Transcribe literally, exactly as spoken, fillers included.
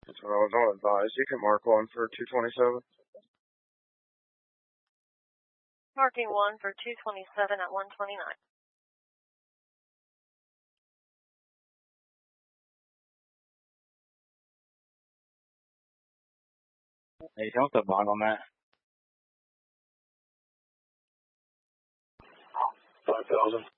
That's what I was on advised. You can mark one for two twenty-seven. Marking one for two twenty-seven at one twenty-nine. Hey, don't the bond on that. five thousand.